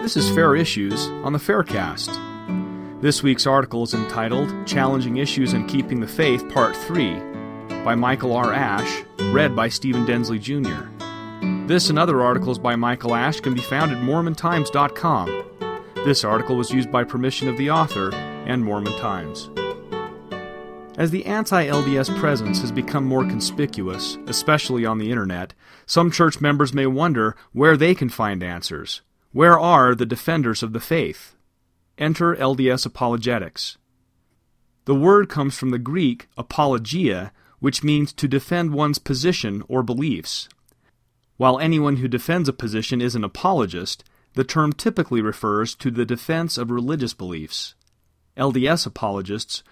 This is Fair Issues on the Faircast. This week's article is entitled Challenging Issues and Keeping the Faith, Part 3, by Michael R. Ash, read by Stephen Densley Jr. This and other articles by Michael Ash can be found at MormonTimes.com. This article was used by permission of the author and Mormon Times. As the anti-LDS presence has become more conspicuous, especially on the internet, some church members may wonder where they can find answers. Where are the defenders of the faith? Enter LDS apologetics. The word comes from the Greek apologia, which means to defend one's position or beliefs. While anyone who defends a position is an apologist, the term typically refers to the defense of religious beliefs. LDS apologists